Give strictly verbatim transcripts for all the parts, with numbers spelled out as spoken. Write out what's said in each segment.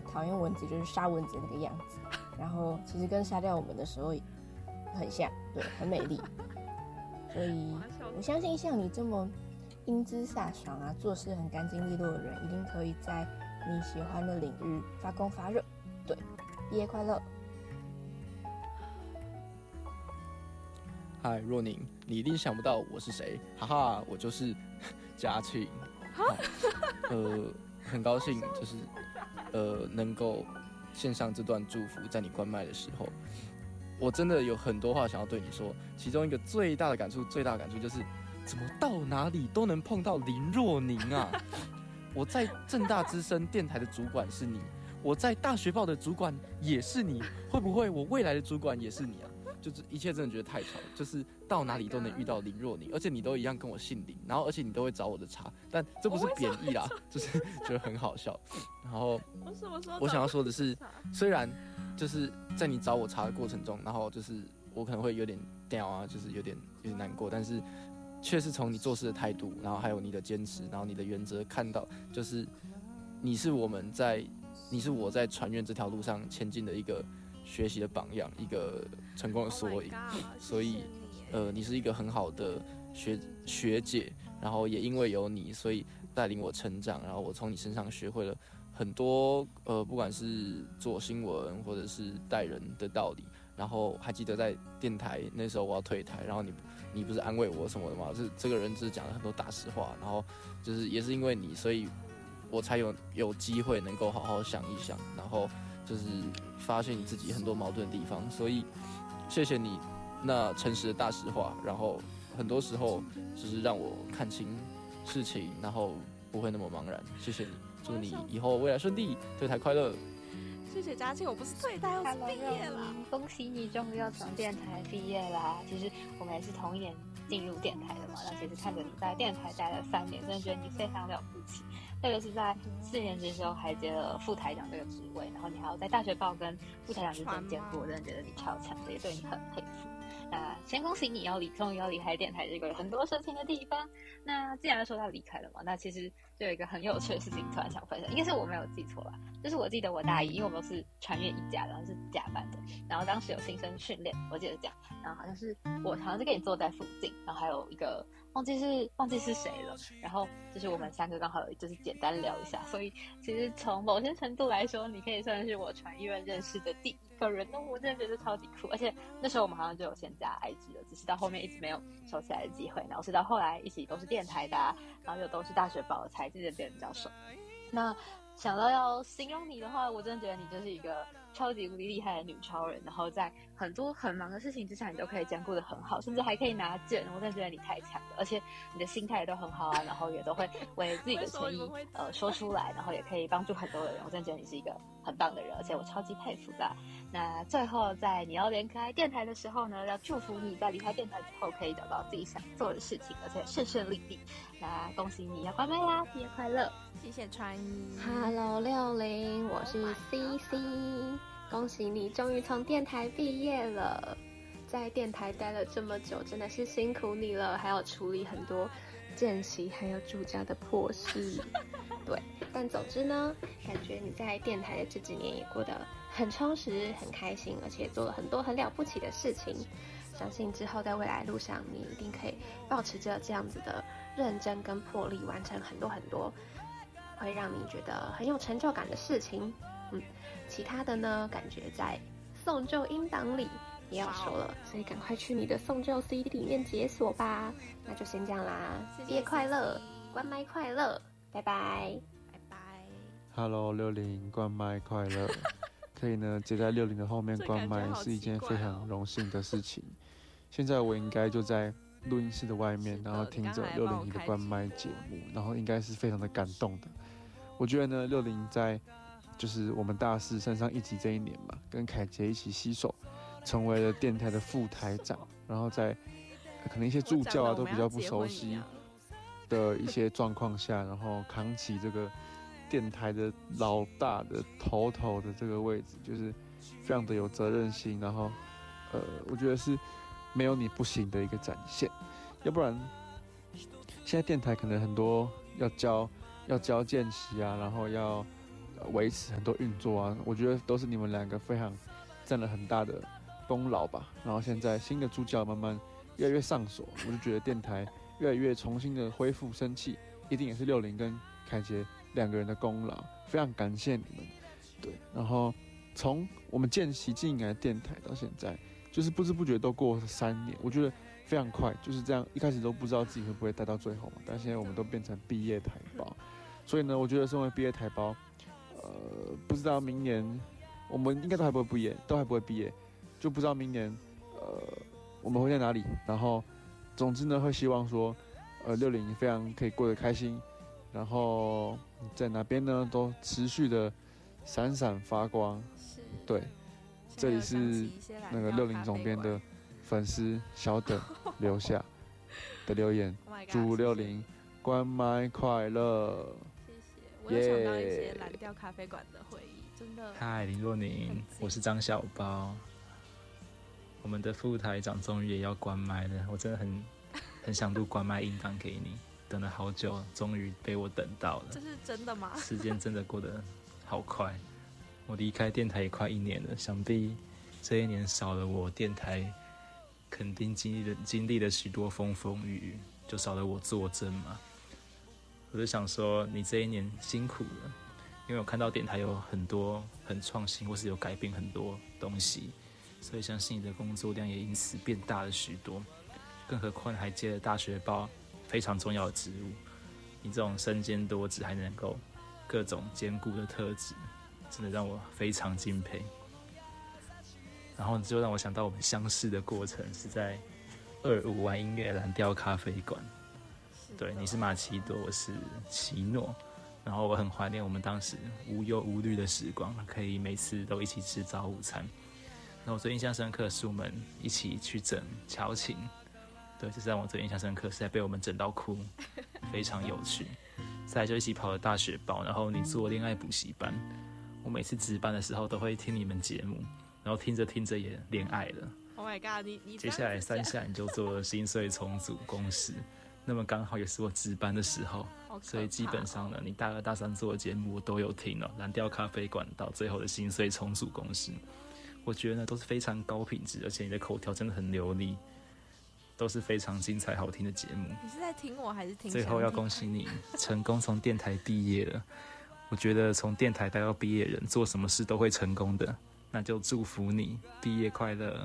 讨厌蚊子，就是杀蚊子那个样子。然后其实跟杀掉我们的时候很像，对，很美丽。所以我相信像你这么英姿飒爽啊，做事很干净利落的人，一定可以在你喜欢的领域发光发热。对，毕业快乐！ 嗨，若宁，你一定想不到我是谁，哈哈，我就是嘉庆。呃，很高兴，就是呃能够献上这段祝福，在你关麦的时候，我真的有很多话想要对你说。其中一个最大的感触，最大的感触就是，怎么到哪里都能碰到林若宁啊！我在政大之声电台的主管是你，我在大学报的主管也是你，会不会我未来的主管也是你啊？就是一切真的觉得太巧，就是到哪里都能遇到林若宁，而且你都一样跟我姓林，然后而且你都会找我的茬，但这不是贬义啦，就是觉得很好笑。然后我想要说的是，虽然就是在你找我茬的过程中，然后就是我可能会有点掉啊，就是有点有点难过，但是却是从你做事的态度，然后还有你的坚持，然后你的原则看到，就是你是我们在，你是我在传院这条路上前进的一个学习的榜样，一个成功的缩影。Oh、所以，呃，你是一个很好的学学姐，然后也因为有你，所以带领我成长，然后我从你身上学会了很多，呃，不管是做新闻或者是带人的道理。然后还记得在电台那时候我要退台，然后你你不是安慰我什么的吗？这这个人就是讲了很多大实话，然后就是也是因为你，所以我才有有机会能够好好想一想，然后就是发现你自己很多矛盾的地方。所以谢谢你那诚实的大实话，然后很多时候就是让我看清事情，然后不会那么茫然。谢谢你，祝你以后未来顺利，退台快乐。 谢谢嘉庆，我不是退台，我是毕业了。 恭喜你终于要从电台毕业啦！其实我们也是同一年进入电台的嘛，那其实看着你在电台待了三年，真的觉得你非常了不起。特别是在四年级的时候还接了副台长这个职位，然后你还要在大学报跟副台长之间兼顾，我真的觉得你超强的，也对你很佩服。那先恭喜你要离，终于要离开电台这个很多事情的地方。那既然说到离开了嘛，那其实就有一个很有趣的事情突然想分享，应该是我没有记错啦，就是我记得我大一，因为我们都是传院一家，然后是甲班的，然后当时有新生训练，我记得讲，然后好像是我好像是跟你坐在附近，然后还有一个忘记是忘记是谁了，然后就是我们三个刚好有就是简单聊一下，所以其实从某些程度来说，你可以算是我传院认识的第一个人，那我真的觉得超级酷，而且那时候我们好像就有先加 I G 了，只是到后面一直没有收起来的机会，然后是到后来一起都是电台的、啊，然后又都是大学报的，才渐渐变得比较熟。那想到要形容你的话，我真的觉得你就是一个超级无敌厉害的女超人，然后在很多很忙的事情之下，你都可以兼顾得很好，甚至还可以拿奖，我真的觉得你太强了，而且你的心态也都很好啊，然后也都会为自己的权益呃说出来，然后也可以帮助很多的人，我真的觉得你是一个很棒的人，而且我超级佩服的。那最后在你要离开电台的时候呢，要祝福你在离开电台之后可以找到自己想做的事情，而且顺顺利利。那恭喜你要关麦啦，毕业快乐！ 谢谢川一。 Hello 六零，我是 C C， 恭喜你终于从电台毕业了。在电台待了这么久，真的是辛苦你了，还要处理很多见习还有助教的破事。对，但总之呢，感觉你在电台的这几年也过得很充实、很开心，而且做了很多很了不起的事情。相信之后在未来路上，你一定可以保持着这样子的认真跟魄力，完成很多很多会让你觉得很有成就感的事情。嗯，其他的呢，感觉在送旧音档里也要说了，所以赶快去你的送旧 C D 里面解锁吧。那就先这样啦，毕业快乐，关麦快乐，拜拜， 拜拜。 Hello 六零，关麦快乐。可以呢，接在六零的后面关麦是一件非常荣幸的事情。现在我应该就在录音室的外面，然后听着六零的关麦节目，然后应该是非常的感动的。我觉得呢，六零在就是我们大四升上一级这一年嘛，跟凯杰一起携手，成为了电台的副台长，然后在可能一些助教啊都比较不熟悉的一些状况下，然后扛起这个电台的老大的头头的这个位置，就是非常的有责任心，然后呃，我觉得是没有你不行的一个展现。要不然现在电台可能很多要教要教见习啊，然后要维持很多运作啊，我觉得都是你们两个非常占了很大的功劳吧。然后现在新的助教慢慢越来越上手，我就觉得电台越来越重新的恢复生气，一定也是六零跟凯杰两个人的功劳，非常感谢你们。对，然后从我们见习进来电台到现在，就是不知不觉都过三年，我觉得非常快，就是这样，一开始都不知道自己会不会待到最后嘛，但现在我们都变成毕业台胞，所以呢，我觉得身为毕业台胞，呃，不知道明年我们应该都还不会毕业，都还不会毕业，就不知道明年呃我们会在哪里。然后，总之呢，会希望说，呃，六零非常可以过得开心，然后在哪边呢都持续的闪闪发光。对，这里是那个六零总编的粉丝小等留下的留言， oh、 祝六零关麦快乐。 谢谢，我有想到一些蓝调咖啡馆的回忆，真的。 嗨，林若宁，我是张小包。我们的副台长终于也要关麦了，我真的很很想录关麦音档给你，等了好久，终于被我等到了。 这是真的吗？ 时间真的过得好快，我离开电台也快一年了，想必这一年少了我，电台肯定经历了经历了许多风风雨雨，就少了我坐镇嘛。我就想说，你这一年辛苦了，因为我看到电台有很多很创新，或是有改变很多东西，所以相信你的工作量也因此变大了许多。更何况还接了大学报非常重要的职务，你这种身兼多职还能够各种兼顾的特质，真的让我非常敬佩。然后就让我想到我们相识的过程是在二五玩音乐蓝调咖啡馆。对，你是马奇朵，我是奇诺。然后我很怀念我们当时无忧无虑的时光，可以每次都一起吃早午餐。那我最印象深刻的是我们一起去整乔琴，对，这是让我最印象深刻，是在被我们整到哭，非常有趣。再来就一起跑了大学报，然后你做恋爱补习班，我每次值班的时候都会听你们节目，然后听着听着也恋爱了。 Oh my god！ 你你接下来三下你就做了心碎重组公式，那么刚好也是我值班的时候，所以基本上呢，你大二大三做的节目我都有听了，蓝调咖啡馆到最后的心碎重组公式，我觉得呢都是非常高品质，而且你的口条真的很流利，都是非常精彩好听的节目。 你是在听我还是听？ 最后要恭喜你成功从电台毕业了。我觉得从电台待到毕业人做什么事都会成功的，那就祝福你毕业快乐。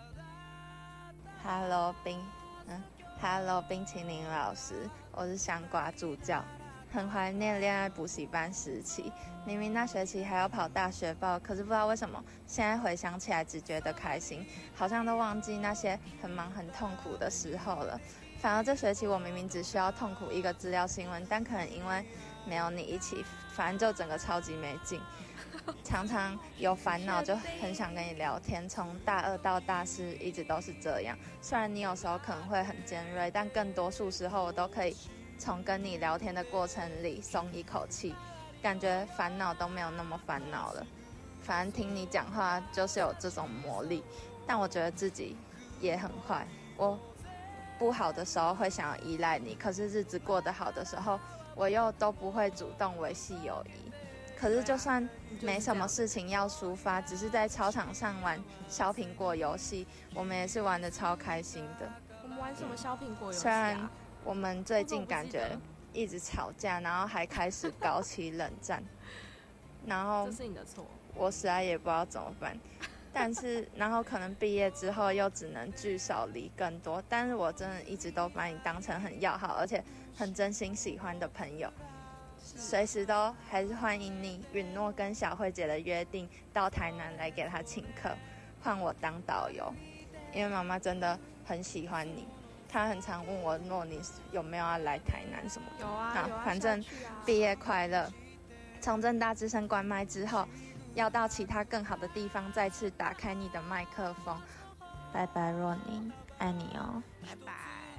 Hello 冰，嗯 ，Hello 冰淇淋老师，我是香瓜助教，很怀念恋爱补习班时期。明明那学期还要跑大学报，可是不知道为什么，现在回想起来只觉得开心，好像都忘记那些很忙很痛苦的时候了。反而这学期我明明只需要痛苦一个资料新闻，但可能因为没有你一起，反正就整个超级没劲。常常有烦恼就很想跟你聊天，从大二到大四一直都是这样。虽然你有时候可能会很尖锐，但更多数时候我都可以从跟你聊天的过程里松一口气，感觉烦恼都没有那么烦恼了。反正听你讲话就是有这种魔力，但我觉得自己也很坏。我不好的时候会想要依赖你，可是日子过得好的时候，我又都不会主动维系友谊。可是就算没什么事情要抒发，只是在操场上玩小苹果游戏，我们也是玩得超开心的。 我们玩什么小苹果游戏啊？ 虽然我们最近感觉一直吵架，然后还开始搞起冷战，然后这是你的错， 我实在也不知道怎么办。但是，然后可能毕业之后又只能聚少离更多。但是我真的一直都把你当成很要好，而且很真心喜欢的朋友。随时都还是欢迎你允诺跟小慧姐的约定，到台南来给她请客，换我当导游，因为妈妈真的很喜欢你，她很常问我若你有没有要来台南什么的。 有啊， 好， 有啊， 反正毕业快乐。从政大之声关麦之后，要到其他更好的地方再次打开你的麦克风。拜拜，若宁，爱你哦， 拜拜。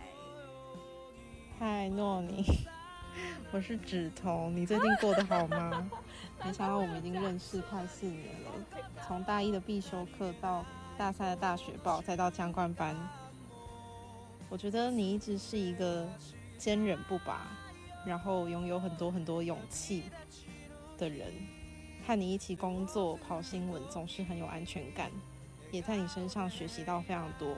嗨，诺宁。我是芷彤，你最近过得好吗？没想到我们已经认识快四年了，从大一的必修课到大三的大学报，再到将冠班。我觉得你一直是一个坚韧不拔，然后拥有很多很多勇气的人。 和你一起工作跑新闻总是很有安全感，也在你身上学习到非常多。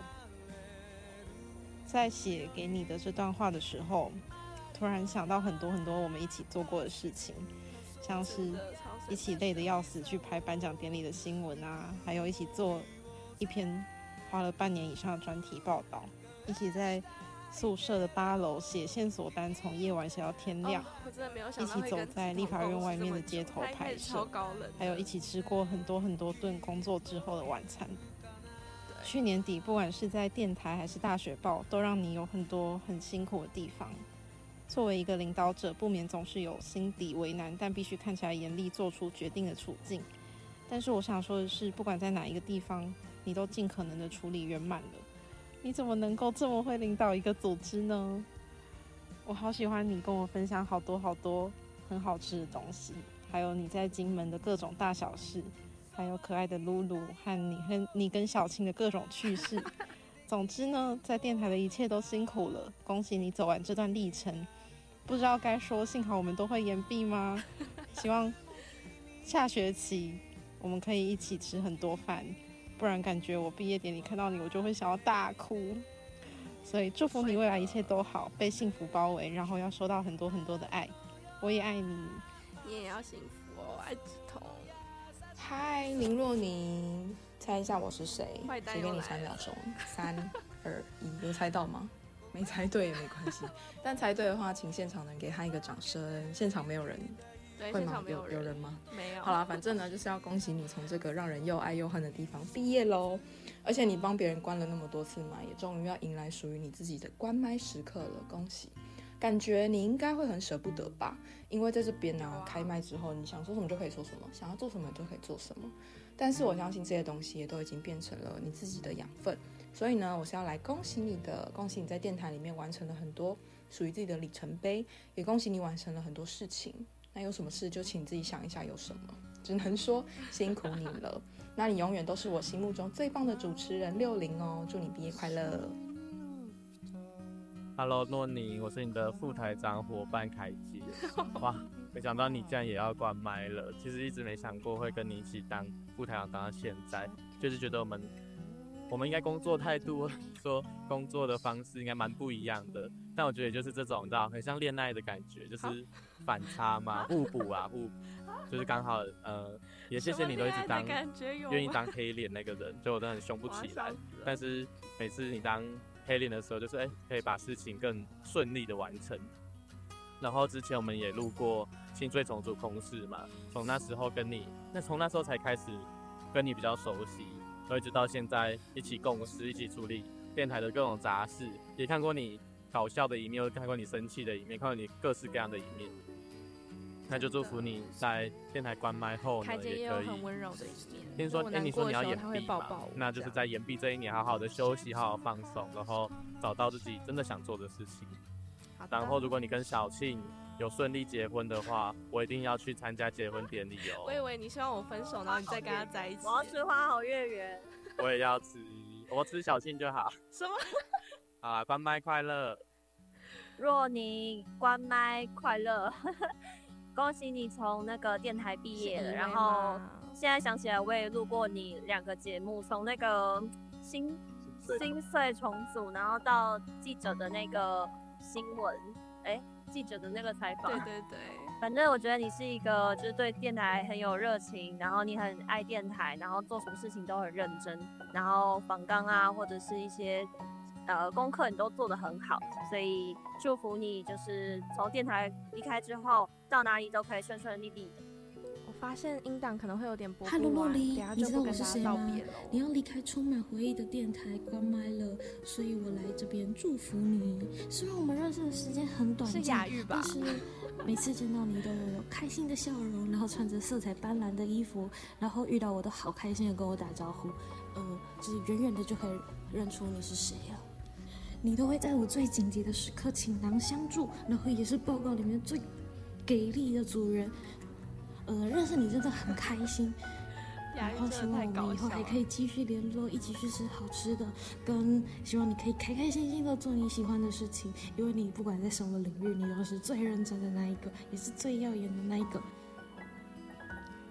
在写给你的这段话的时候，突然想到很多很多我们一起做过的事情，像是一起累得要死去拍颁奖典礼的新闻啊，还有一起做一篇花了半年以上的专题报道，一起在宿舍的八楼写线索单，从夜晚写到天亮、哦、 我真的没有想到一起走在立法院外面的街头拍摄，还有一起吃过很多很多顿工作之后的晚餐。去年底不管是在电台还是大学报，都让你有很多很辛苦的地方。作为一个领导者，不免总是有心底为难但必须看起来严厉做出决定的处境。但是我想说的是，不管在哪一个地方，你都尽可能的处理圆满了。你怎么能够这么会领导一个组织呢？我好喜欢你跟我分享好多好多很好吃的东西，还有你在金门的各种大小事，还有可爱的露露和你和你跟小青的各种趣事。总之呢，在电台的一切都辛苦了，恭喜你走完这段历程。不知道该说幸好我们都会延毕吗？希望下学期我们可以一起吃很多饭，不然感觉我毕业典礼看到你我就会想要大哭。所以祝福你未来一切都好，被幸福包围，然后要收到很多很多的爱。我也爱你。 你也要幸福哦，爱梓潼。 嗨，林若宁，猜一下我是谁？只给你三秒钟，三二一，有猜到吗？没猜对也没关系，但猜对的话，请现场人给他一个掌声。现场没有人， 对， 会吗？ 没有人， 有有人吗？ 没有。 好啦，反正呢，就是要恭喜你从这个让人又爱又恨的地方毕业喽。而且你帮别人关了那么多次麦，也终于要迎来属于你自己的关麦时刻了，恭喜！感觉你应该会很舍不得吧？因为在这边呢、啊，开麦之后，你想说什么就可以说什么，想要做什么就可以做什么。但是我相信这些东西也都已经变成了你自己的养分。所以呢，我是要来恭喜你的，恭喜你在电台里面完成了很多属于自己的里程碑，也恭喜你完成了很多事情。那有什么事就请你自己想一下有什么，只能说辛苦你了。那你永远都是我心目中最棒的主持人六零哦，祝你毕业快乐。 Hello， 诺尼，我是你的副台长伙伴凯基。哇，没想到你竟然也要关麦了。其实一直没想过会跟你一起当副台长当到现在，就是觉得我们我们应该工作态度说工作的方式应该蛮不一样的。但我觉得也就是这种，你知道，很像恋爱的感觉，就是反差嘛，互补啊，互就是刚好呃，也谢谢你都一直当愿意当黑脸那个人，就我真的很凶不起来。但是每次你当黑脸的时候，就是哎、欸，可以把事情更顺利的完成。然后之前我们也录过新最重组公式嘛，从那时候跟你，那从那时候才开始跟你比较熟悉，然后一直到现在一起共事，一起处理电台的各种杂事，也看过你搞笑的一面，又看过你生气的一面，看过你各式各样的一面。那就祝福你在电台关麦后呢，也可以很温柔的一面。 听说，哎、欸，你说你要延毕嘛？那就是在延毕这一年，好好的休息，好好放松，然后找到自己真的想做的事情。然后，如果你跟小庆有顺利结婚的话，我一定要去参加结婚典礼哦。 我以为你希望我分手，然后你再跟他在一起。 我要吃花好月圆。 我也要吃，我吃小庆就好。 什么？ 好啦，关麦快乐。 若你关麦快乐。恭喜你从那个电台毕业了，然后现在想起来，我也录过你两个节目，从那个新新岁重组，然后到记者的那个新闻，哎，记者的那个采访， 对对对， 反正我觉得你是一个就是对电台很有热情，然后你很爱电台，然后做什么事情都很认真，然后访纲啊或者是一些呃功课你都做得很好，所以祝福你就是从电台离开之后，到哪里都可以顺顺利利的。 我发现音档可能会有点播不完， 哈喽，洛莉， 你知道我是谁吗？ 你要离开充满回忆的电台关麦了，所以我来这边祝福你。虽然我们认识的时间很短暂， 是雅玉吧？ 但是每次见到你都有开心的笑容，然后穿着色彩斑斓的衣服，然后遇到我都好开心的跟我打招呼，呃，就是远远的就可以认出你是谁了。你都会在我最紧急的时刻倾囊相助，然后也是报告里面最给力的组员。呃，认识你真的很开心，然后希望我们以后还可以继续联络，一起去吃好吃的，跟希望你可以开开心心的做你喜欢的事情，因为你不管在什么领域，你都是最认真的那一个，也是最耀眼的那一个。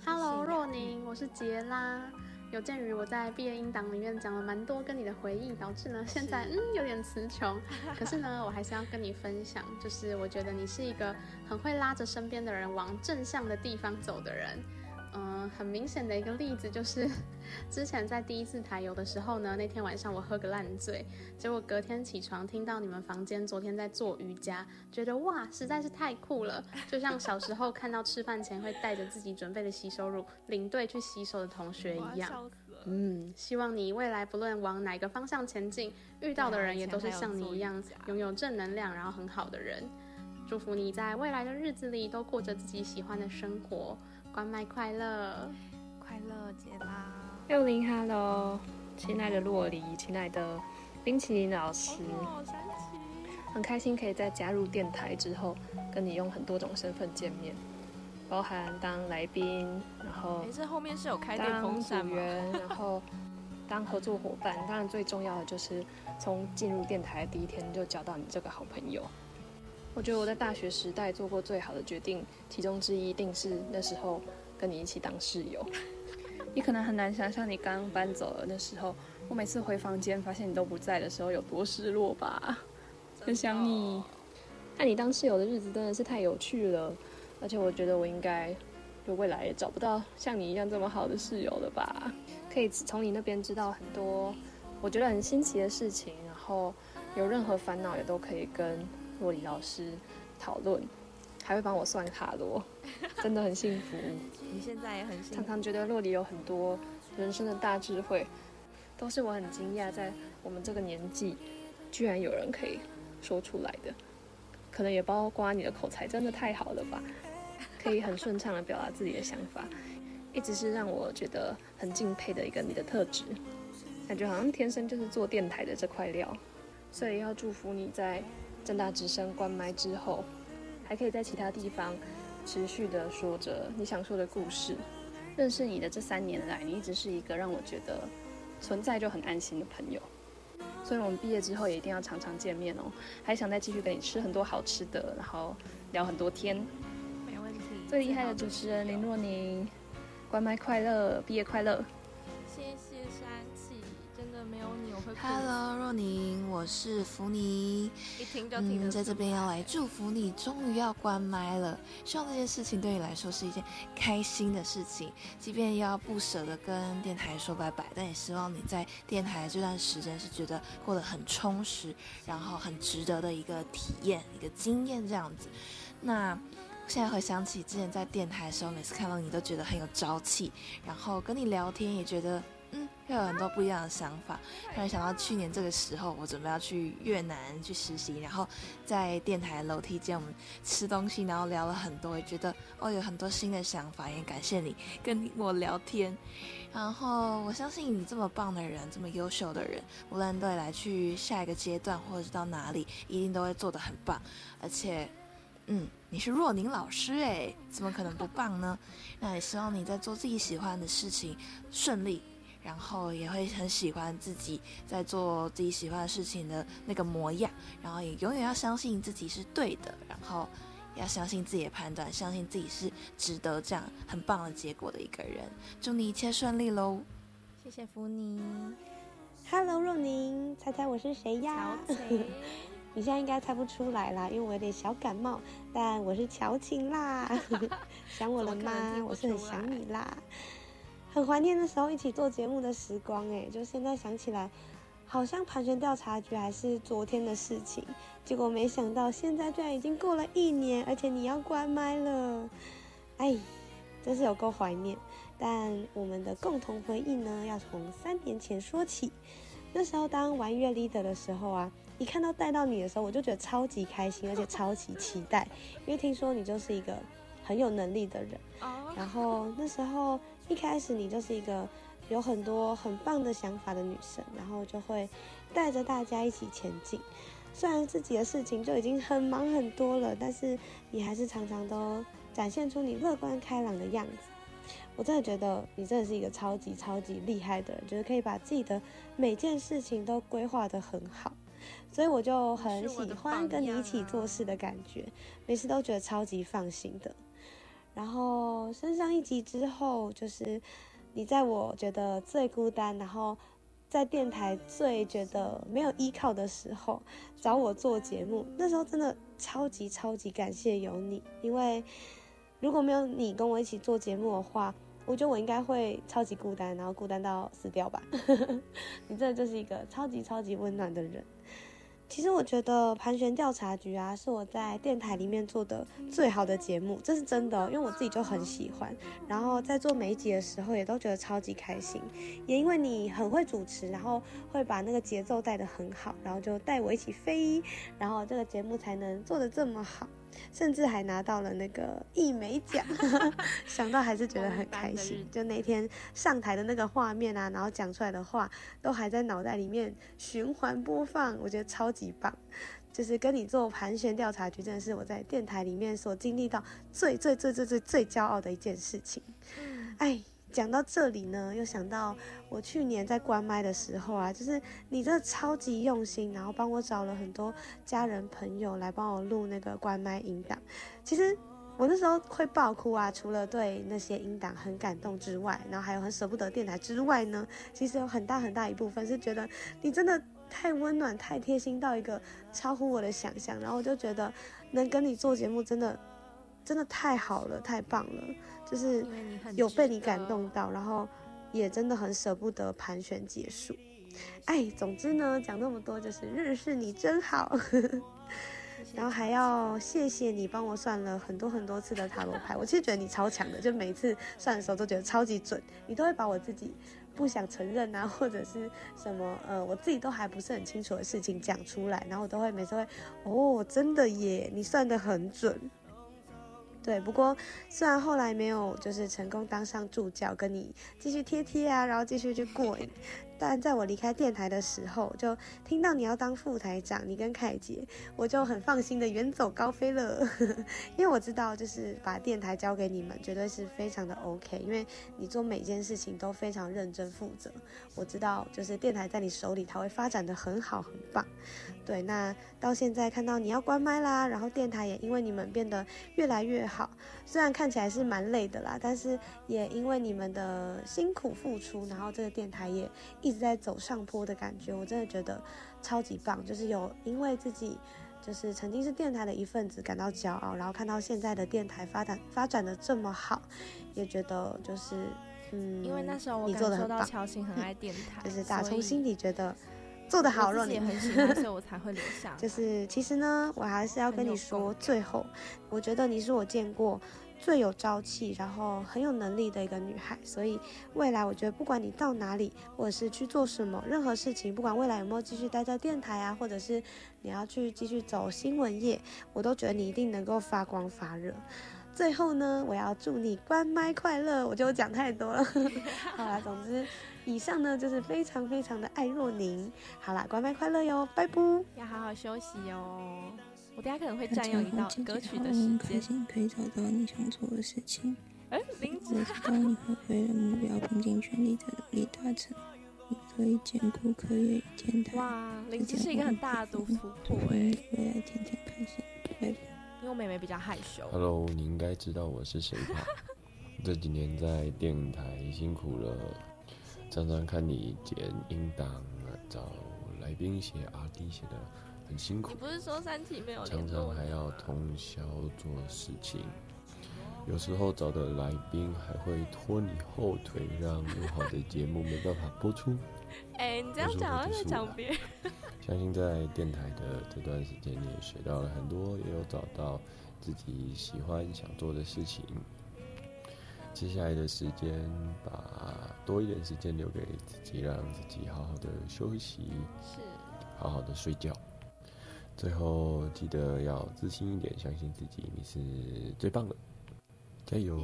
Hello， 若宁，我是杰拉。有鉴于我在毕业音档里面讲了蛮多跟你的回忆，导致呢现在嗯有点词穷。可是呢，我还是要跟你分享，就是我觉得你是一个很会拉着身边的人往正向的地方走的人。嗯，很明显的一个例子就是，之前在第一次台游的时候呢，那天晚上我喝个烂醉，结果隔天起床听到你们房间昨天在做瑜伽，觉得哇实在是太酷了，就像小时候看到吃饭前会带着自己准备的洗手乳领队去洗手的同学一样。嗯，希望你未来不论往哪个方向前进，遇到的人也都是像你一样拥有正能量然后很好的人。祝福你在未来的日子里都过着自己喜欢的生活，关麦快乐， 快乐杰拉。 六零 Hello， 亲爱的洛黎，亲爱的冰淇淋老师，很开心可以在加入电台之后，跟你用很多种身份见面，包含当来宾，然后这后面是有开电风扇吗？ 当组员，然后当合作伙伴。当然最重要的就是从进入电台的第一天就交到你这个好朋友。我觉得我在大学时代做过最好的决定，其中之一一定是那时候跟你一起当室友。你可能很难想象你刚搬走了那时候，我每次回房间发现你都不在的时候有多失落吧，很想你。和你当室友的日子真的是太有趣了，而且我觉得我应该就未来也找不到像你一样这么好的室友了吧。可以从你那边知道很多我觉得很新奇的事情，然后有任何烦恼也都可以跟洛黎老师讨论，还会帮我算塔罗，真的很幸福。 你现在也很幸福。 常常觉得洛黎有很多人生的大智慧，都是我很惊讶，在我们这个年纪，居然有人可以说出来的。可能也包括你的口才真的太好了吧，可以很顺畅的表达自己的想法，一直是让我觉得很敬佩的一个你的特质，感觉好像天生就是做电台的这块料。所以要祝福你在政大之声关麦之后，还可以在其他地方持续的说着你想说的故事。认识你的这三年来，你一直是一个让我觉得存在就很安心的朋友。所以我们毕业之后也一定要常常见面哦，还想再继续跟你吃很多好吃的，然后聊很多天。 没问题。 最厉害的主持人林若宁，关麦快乐，毕业快乐。 谢谢山崎，真的没有你我会哭。 Hello， 若宁，我是福妮， 一听就听得出来。 嗯，在这边要来祝福你，终于要关麦了。希望这件事情对你来说是一件开心的事情，即便要不舍得跟电台说拜拜，但也希望你在电台这段时间是觉得过得很充实，然后很值得的一个体验、一个经验这样子。那现在回想起之前在电台的时候，每次看到你都觉得很有朝气，然后跟你聊天也觉得嗯，会有很多不一样的想法。突然想到去年这个时候，我准备要去越南去实习，然后在电台楼梯间我们吃东西，然后聊了很多，也觉得哦有很多新的想法，也感谢你跟我聊天。然后我相信你这么棒的人，这么优秀的人，无论未来去下一个阶段或者是到哪里，一定都会做得很棒。而且嗯，你是若宁老师诶，怎么可能不棒呢？那也希望你在做自己喜欢的事情顺利，然后也会很喜欢自己在做自己喜欢的事情的那个模样，然后也永远要相信自己是对的，然后要相信自己的判断，相信自己是值得这样很棒的结果的一个人。祝你一切顺利咯。 谢谢福妮。 Hello， 若宁，猜猜我是谁呀？你现在应该猜不出来啦，因为我有点小感冒，但我是乔晴啦。想我了吗？我是很想你啦。很怀念那时候一起做节目的时光哎，就现在想起来，好像盘旋调查局还是昨天的事情，结果没想到现在居然已经过了一年，而且你要关麦了，哎，真是有够怀念。但我们的共同回忆呢，要从三年前说起。那时候当玩乐 leader 的时候啊，一看到带到你的时候，我就觉得超级开心，而且超级期待，因为听说你就是一个很有能力的人。然后那时候一开始你就是一个有很多很棒的想法的女生，然后就会带着大家一起前进。虽然自己的事情就已经很忙很多了，但是你还是常常都展现出你乐观开朗的样子。我真的觉得你真的是一个超级超级厉害的人，就是可以把自己的每件事情都规划得很好，所以我就很喜欢跟你一起做事的感觉，每次都觉得超级放心的。 然后升上一级之后，就是你在我觉得最孤单，然后在电台最觉得没有依靠的时候找我做节目，那时候真的超级超级感谢有你，因为如果没有你跟我一起做节目的话，我觉得我应该会超级孤单，然后孤单到死掉吧。你真的就是一个超级超级温暖的人。其实我觉得盘旋调查局啊，是我在电台里面做的最好的节目，这是真的，因为我自己就很喜欢，然后在做每一集的时候也都觉得超级开心，也因为你很会主持，然后会把那个节奏带得很好，然后就带我一起飞，然后这个节目才能做得这么好，甚至还拿到了那个一枚奖。想到还是觉得很开心，就那天上台的那个画面啊，然后讲出来的话都还在脑袋里面循环播放，我觉得超级棒。就是跟你做盘旋调查局，真的是我在电台里面所经历到最最最最最最骄傲的一件事情。哎，讲到这里呢，又想到我去年在关麦的时候啊，就是你真的超级用心，然后帮我找了很多家人朋友来帮我录那个关麦音档。其实我那时候会爆哭啊，除了对那些音档很感动之外，然后还有很舍不得电台之外呢，其实有很大很大一部分是觉得你真的太温暖太贴心到一个超乎我的想象，然后我就觉得能跟你做节目真的真的太好了，太棒了，就是有被你感动到，然后也真的很舍不得盘旋结束。哎，总之呢，讲那么多就是认识你真好。然后还要谢谢你帮我算了很多很多次的塔罗牌，我其实觉得你超强的，就每次算的时候都觉得超级准，你都会把我自己不想承认啊，或者是什么呃我自己都还不是很清楚的事情讲出来，然后我都会每次会哦真的耶，你算得很准。对，不过虽然后来没有就是成功当上助教，跟你继续贴贴啊，然后继续去过瘾，但在我离开电台的时候，就听到你要当副台长，你跟凯杰，我就很放心的远走高飞了。因为我知道，就是把电台交给你们，绝对是非常的 OK， 因为你做每件事情都非常认真负责。我知道，就是电台在你手里，它会发展的很好，很棒。对，那到现在看到你要关麦啦，然后电台也因为你们变得越来越好，虽然看起来是蛮累的啦，但是也因为你们的辛苦付出，然后这个电台也一直在走上坡的感觉，我真的觉得超级棒，就是有因为自己就是曾经是电台的一份子感到骄傲，然后看到现在的电台发展发展的这么好，也觉得就是嗯， 因为那时候我感受到乔欣很爱电台， 就是打从心底觉得做得好， 我自己也很喜欢，所以我才会留下来。 就是其实呢，我还是要跟你说，最后我觉得你是我见过最有朝气，然后很有能力的一个女孩，所以未来我觉得不管你到哪里，或者是去做什么，任何事情，不管未来有没有继续待在电台啊，或者是你要去继续走新闻业，我都觉得你一定能够发光发热。最后呢，我要祝你关麦快乐，我就讲太多了。好啦，总之以上呢就是非常非常的爱若宁。好啦，关麦快乐哟，拜拜。 要好好休息哦。我等下可能会占用一道歌曲的时间。 开心可以找到你想做的事情。 哎，林子， 我知道你会为了目标拼尽全力的努力达成。你可以兼顾课业与电台。 哇，林子是一个很大的突破哎。 未来天天开心，拜拜。 因为我妹妹比较害羞。 Hello， 你应该知道我是谁吧？这几年在电台辛苦了，常常看你剪音档，找来宾写 R D 写的很辛苦。 你不是说三期没有联常常还要通宵做事情，有时候找的来宾还会拖你后腿，让录好的节目没办法播出。 哎、欸，你这样讲好像在讲别人。 相信在电台的这段时间，你也学到了很多，也有找到自己喜欢想做的事情。接下来的时间，把多一点时间留给自己，让自己好好的休息， 是， 好好的睡觉。最后记得要自信一点，相信自己，你是最棒的，加油！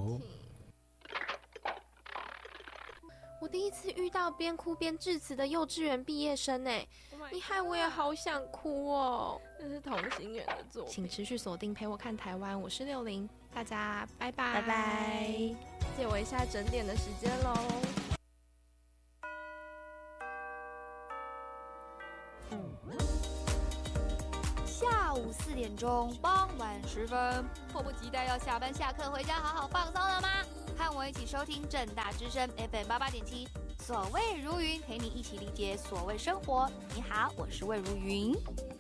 我第一次遇到边哭边致辞的幼稚园毕业生哎， oh、 你害我也好想哭哦。 这是同心圆的作品。 请持续锁定陪我看台湾，我是六零，大家拜拜拜拜。借我一下整点的时间喽。 下午四点点钟，傍晚时分，迫不及待要下班下课回家好好放松了吗？和我一起收听政大之声 F M 八八点七，所谓如云，陪你一起理解所谓生活。你好，我是魏如云。